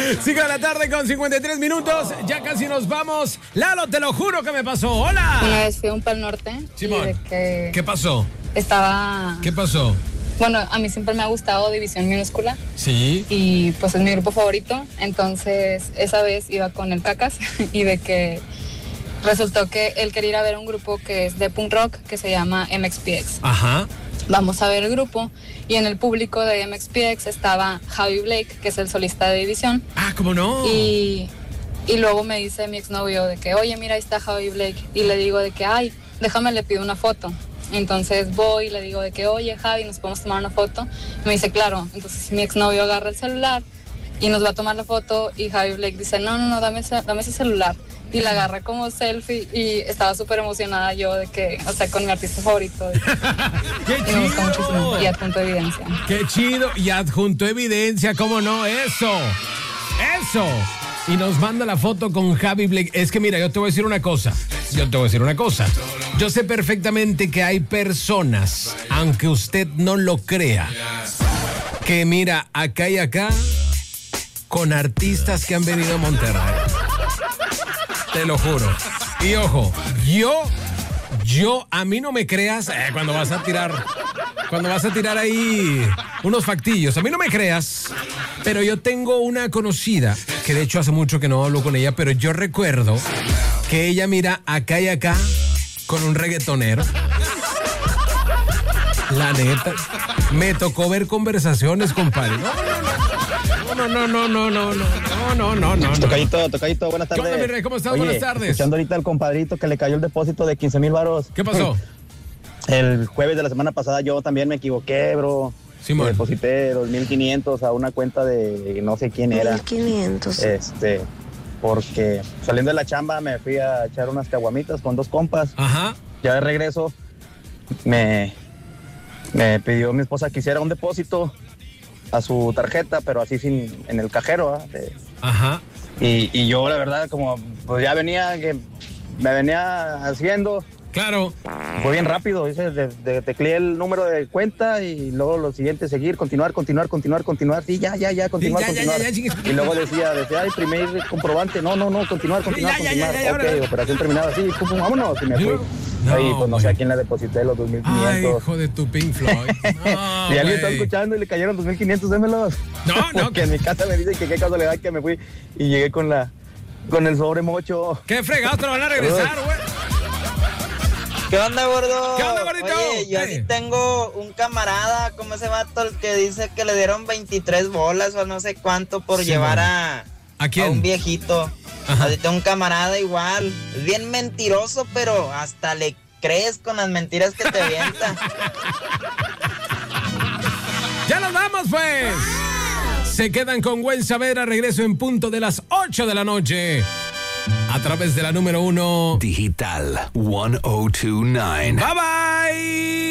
5 de la tarde con 53 minutos. Ya casi nos vamos. Lalo, te lo juro que me pasó. ¡Hola! Una vez fui a un Pal Norte. Simón, ¿qué pasó? ¿Qué pasó? Bueno, a mí siempre me ha gustado División Minúscula. Sí. Y pues es mi grupo favorito. Entonces, esa vez iba con el Cacas y de que resultó que él quería ir a ver un grupo que es de punk rock que se llama MXPX. Ajá. Vamos a ver el grupo y en el público de MXPX estaba Javi Blake, que es el solista de División. Ah, ¿cómo no? Y luego me dice mi exnovio de que, oye, mira, ahí está Javi Blake. Y le digo de que, ay, déjame, le pido una foto. Entonces voy y le digo de que, oye, Javi, ¿nos podemos tomar una foto? Y me dice, claro. Entonces mi exnovio agarra el celular y nos va a tomar la foto y Javi Blake dice, no, dame ese celular. Y la agarra como selfie y estaba súper emocionada yo de que, o sea, con mi artista favorito. ¡Qué chido! Me gusta muchísimo. Y adjunto evidencia. ¡Qué chido! Y adjunto evidencia, ¿cómo no? ¡Eso! Y nos manda la foto con Javi Blake. Es que mira, yo te voy a decir una cosa. Yo sé perfectamente que hay personas, aunque usted no lo crea, que mira, acá y acá, con artistas que han venido a Monterrey. Te lo juro. Y ojo, yo, a mí no me creas cuando vas a tirar ahí unos factillos. A mí no me creas, pero yo tengo una conocida, que de hecho hace mucho que no hablo con ella, pero yo recuerdo que ella mira acá y acá con un reggaetonero. La neta, me tocó ver conversaciones, compadre. No. Tocadito, buenas tardes. ¿Qué onda, mi rey? ¿Cómo estás? Oye, Buenas tardes. Escuchando ahorita al compadrito que le cayó el depósito de 15,000 varos. ¿Qué pasó? El jueves de la semana pasada yo también me equivoqué, bro. Simón. Deposité 2,500 a una cuenta de no sé quién era. 1,500. Porque saliendo de la chamba me fui a echar unas caguamitas con 2 compas. Ajá. Ya de regreso me pidió mi esposa que hiciera un depósito a su tarjeta, pero así en el cajero. Ajá. Y yo, la verdad, como pues ya me venía haciendo. Claro. Fue bien rápido, tecleé el número de cuenta y luego lo siguiente, seguir, continuar. Sí, ya, continuar. Y luego decía, ay, primer comprobante, no, continuar. Ok, operación terminada, sí, vámonos, y me fui. Ahí, pues no sé a quién le deposité los 2,500. Ay, hijo de tu Pink Floyd. No, y alguien está escuchando y le cayeron 2,500, démelos. No. Porque en mi casa me dicen que qué casualidad que me fui y llegué con el sobre mocho. ¿Qué fregado te lo van a regresar, güey? ¿Qué onda, gordo? ¿Qué onda, gordito? Oye, yo así tengo un camarada como ese vato el que dice que le dieron 23 bolas o no sé cuánto por llevar ¿A quién? a un viejito. Ajá. Así tengo un camarada igual. Es bien mentiroso, pero hasta le crees con las mentiras que te avienta. ¡Ya nos vamos, pues! Se quedan con Buen Saber. A regreso en punto de las 8 de la noche. A través de la número 1 Digital 1029. Bye bye.